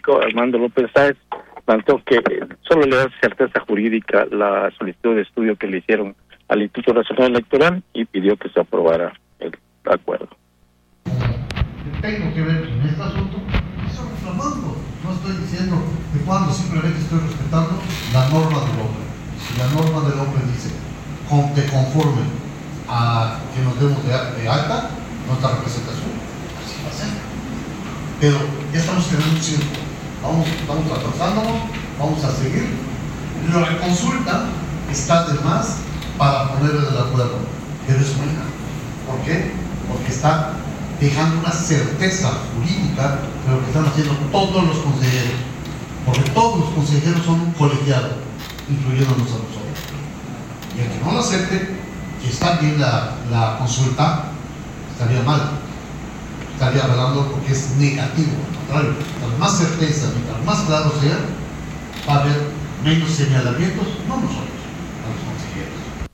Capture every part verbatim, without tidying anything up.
México, Armando López Sáez, planteó que solo le da certeza jurídica la solicitud de estudio que le hicieron al Instituto Nacional Electoral y pidió que se aprobara el acuerdo. Tengo que ver en este asunto, estoy reclamando, no estoy diciendo que cuando, simplemente estoy respetando la norma del hombre. Si la norma del hombre dice que conforme a que nos demos de, de alta nuestra representación, así va a ser. Pero ya estamos teniendo un círculo, vamos, vamos atrasándonos, vamos a seguir. La consulta está de más para ponerle de acuerdo, pero es buena. ¿Por qué? Porque está dejando una certeza jurídica de lo que están haciendo todos los consejeros, porque todos los consejeros son un colegiado, incluyéndonos a nosotros. Y el que no lo acepte, que está bien la, la consulta, estaría mal, estaría hablando porque es negativo. Al contrario, mientras más certeza, mientras más claro sea, va a haber menos señalamientos, no nosotros, a los consejeros.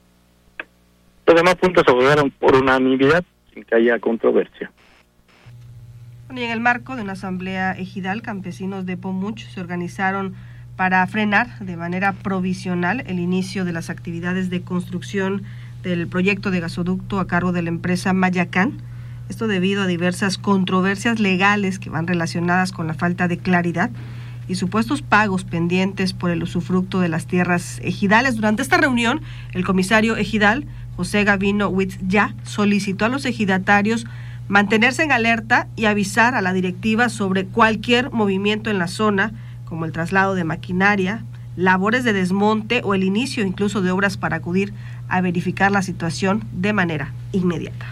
Los demás puntos se aprobaron por unanimidad, sin que haya controversia. Bueno, y en el marco de una asamblea ejidal, campesinos de Pomuch se organizaron para frenar de manera provisional el inicio de las actividades de construcción del proyecto de gasoducto a cargo de la empresa Mayacán. Esto debido a diversas controversias legales que van relacionadas con la falta de claridad y supuestos pagos pendientes por el usufructo de las tierras ejidales. Durante esta reunión, el comisario ejidal, José Gavino Huitzya, solicitó a los ejidatarios mantenerse en alerta y avisar a la directiva sobre cualquier movimiento en la zona, como el traslado de maquinaria, labores de desmonte o el inicio incluso de obras para acudir a verificar la situación de manera inmediata.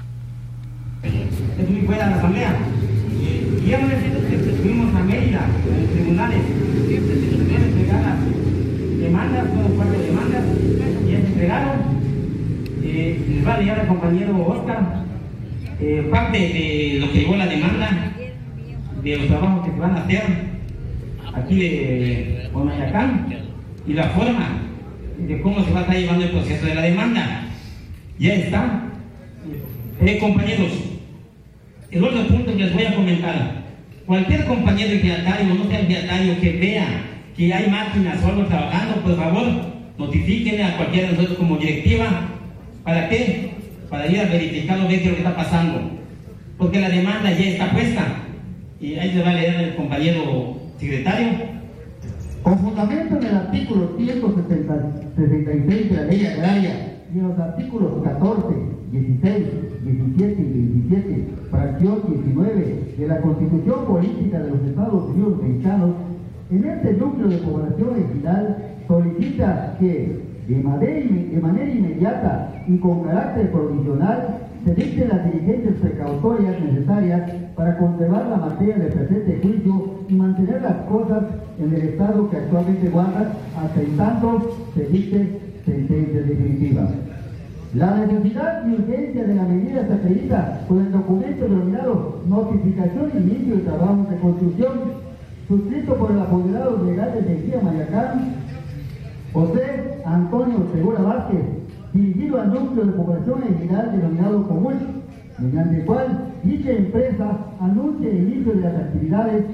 Es muy buena la asamblea. Y ya no necesito que estuvimos a Mérida, en los tribunales, siempre se nos deben entregar las demandas, todo cuatro demandas, y ya se entregaron. Eh, les va a leer al compañero Oscar eh, parte de lo que llevó la demanda, de los trabajos que se van a hacer aquí de Mayacán y la forma de cómo se va a estar llevando el proceso de la demanda. Ya está. Eh, compañeros, el otro punto que les voy a comentar: cualquier compañero ejidatario, no sea ejidatario, que vea que hay máquinas o algo trabajando, por favor, notifíquenle a cualquiera de nosotros como directiva. ¿Para qué? Para ir a verificarlo, ver qué es lo que está pasando. Porque la demanda ya está puesta. Y ahí se va a leer el compañero secretario. Con fundamento en el artículo ciento sesenta y seis de la Ley Agraria y en los artículos catorce, dieciséis, diecisiete y veintisiete, fracción diecinueve de la Constitución Política de los Estados Unidos Mexicanos, en este núcleo de población ejidal solicita que de manera, de manera inmediata y con carácter provisional se dicten las diligencias precautorias necesarias para conservar la materia del presente juicio y mantener las cosas en el estado que actualmente guardan hasta en tanto se dicte sentencia definitiva. La necesidad y urgencia de la medida se acredita con el documento denominado Notificación de Inicio de Trabajos de Construcción, suscrito por el apoderado legal de Energía Mayacán, José Antonio Segura Vázquez, dirigido al núcleo de población ejidal denominado Pomuch, mediante el cual dicha empresa anuncia el inicio de las actividades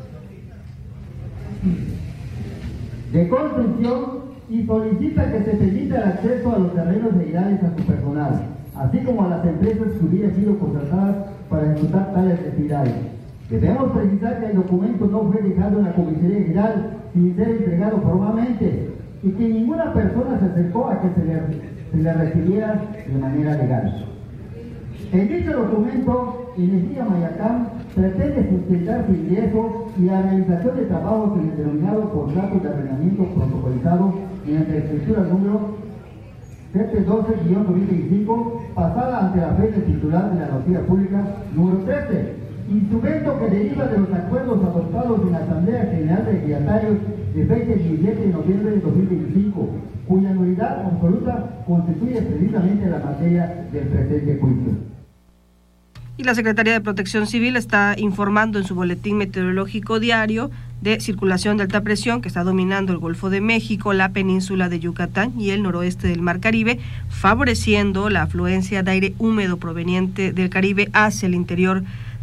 de construcción y solicita que se permita el acceso a los terrenos ejidales a su personal, así como a las empresas que hubieran sido contratadas para ejecutar tales actividades. Debemos precisar que el documento no fue dejado en la comisaría ejidal sin ser entregado formalmente y que ninguna persona se acercó a que se le, se le recibiera de manera legal. En dicho documento, Energía Mayacán pretende sustentar su ingreso y la realización de trabajos en el denominado contrato de arrendamiento protocolizado mediante la escritura número setecientos doce guión dos mil veinticinco, pasada ante la fecha titular de la noticia pública número trece, instrumento que deriva de los acuerdos adoptados en la Asamblea General de Ejidatarios de fecha diecisiete de noviembre de dos mil veinticinco, cuya nulidad absoluta constituye precisamente la materia del presente juicio. Y la Secretaría de Protección Civil está informando en su boletín meteorológico diario de circulación de alta presión que está dominando el Golfo de México, la península de Yucatán y el noroeste del Mar Caribe, favoreciendo la afluencia de aire húmedo proveniente del Caribe hacia el interior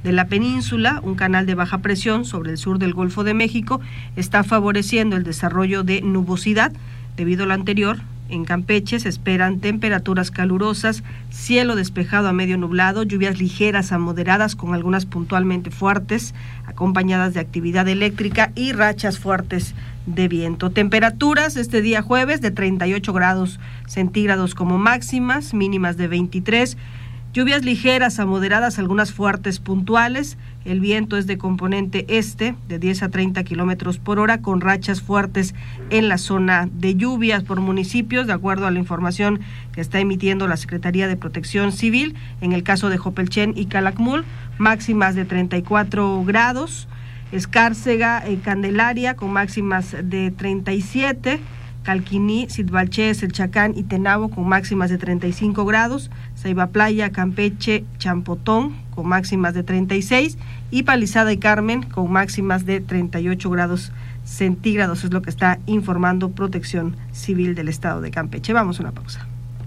de la península, un canal de baja presión sobre el sur del Golfo de México está favoreciendo el desarrollo de nubosidad. Debido a lo anterior, en Campeche se esperan temperaturas calurosas, cielo despejado a medio nublado, lluvias ligeras a moderadas con algunas puntualmente fuertes, acompañadas de actividad eléctrica y rachas fuertes de viento. Temperaturas este día jueves de treinta y ocho grados centígrados como máximas, mínimas de veintitrés. Lluvias ligeras a moderadas, algunas fuertes puntuales. El viento es de componente este, de diez a treinta kilómetros por hora, con rachas fuertes en la zona de lluvias por municipios, de acuerdo a la información que está emitiendo la Secretaría de Protección Civil. En el caso de Jopelchen y Calakmul, máximas de treinta y cuatro grados. Escárcega, eh, Candelaria, con máximas de treinta y siete. Calquiní, Sitbalchés, El Chacán y Tenabo con máximas de treinta y cinco grados, Ceiba Playa, Campeche, Champotón con máximas de treinta y seis y Palizada y Carmen con máximas de treinta y ocho grados centígrados, es lo que está informando Protección Civil del Estado de Campeche. Vamos a una pausa.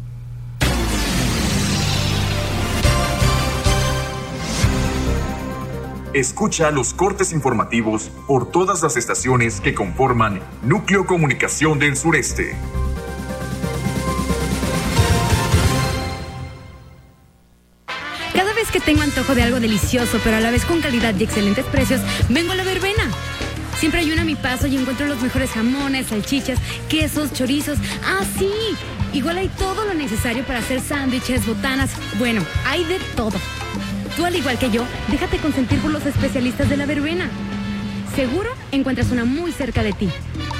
Escucha los cortes informativos por todas las estaciones que conforman Núcleo Comunicación del Sureste. Cada vez que tengo antojo de algo delicioso, pero a la vez con calidad y excelentes precios, vengo a La Verbena. Siempre hay una a mi paso y encuentro los mejores jamones, salchichas, quesos, chorizos. ¡Ah, sí! Igual hay todo lo necesario para hacer sándwiches, botanas. Bueno, hay de todo. Tú, al igual que yo, déjate consentir por los especialistas de La Verbena. Seguro encuentras una muy cerca de ti.